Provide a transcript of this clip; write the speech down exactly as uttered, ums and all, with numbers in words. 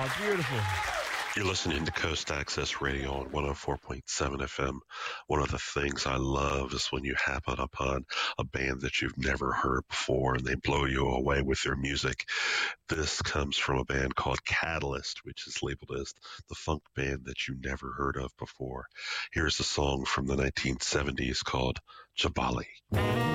Oh, beautiful. You're listening to Coast Access Radio on one oh four point seven F M. One of the things I love is when you happen upon a band that you've never heard before and they blow you away with their music. This comes from a band called Catalyst, which is labeled as the funk band that you never heard of before. Here's a song from the nineteen seventies called Jabali.